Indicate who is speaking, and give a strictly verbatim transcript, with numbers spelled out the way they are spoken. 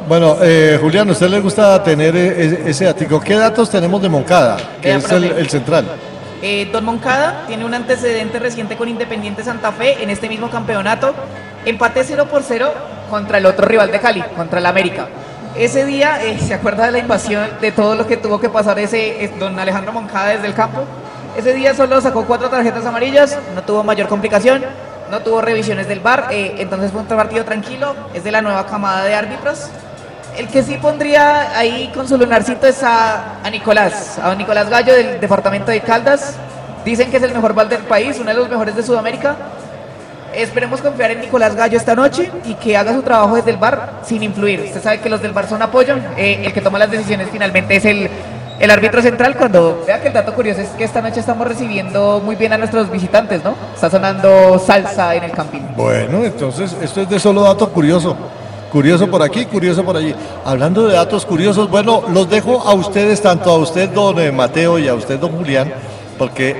Speaker 1: Bueno, eh, Julián, ¿a usted le gusta tener eh, ese ático? ¿Qué datos tenemos de Moncada, que
Speaker 2: Vea,
Speaker 1: es el,
Speaker 2: profe.
Speaker 1: el central?
Speaker 2: Eh, Don Moncada tiene un antecedente reciente con Independiente Santa Fe en este mismo campeonato. Empate cero por cero contra el otro rival de Cali, contra el América. Ese día, eh, ¿se acuerda de la invasión, de todo lo que tuvo que pasar ese eh, don Alejandro Moncada desde el campo? Ese día solo sacó cuatro tarjetas amarillas, no tuvo mayor complicación, no tuvo revisiones del V A R, eh, entonces fue un partido tranquilo, es de la nueva camada de árbitros. El que sí pondría ahí con su lunarcito es a, a Nicolás, a don Nicolás Gallo del departamento de Caldas. Dicen que es el mejor bal del país, uno de los mejores de Sudamérica. Esperemos confiar en Nicolás Gallo esta noche y que haga su trabajo desde el V A R sin influir. Usted sabe que los del V A R son apoyo, eh, el que toma las decisiones finalmente es el, el árbitro central. Cuando vea que el dato curioso es que esta noche estamos recibiendo muy bien a nuestros visitantes, ¿no? Está sonando salsa en el camping.
Speaker 1: Bueno, entonces esto es de solo dato curioso. Curioso por aquí, curioso por allí. Hablando de datos curiosos, bueno, los dejo a ustedes, tanto a usted, don eh, Mateo, y a usted, don Julián, porque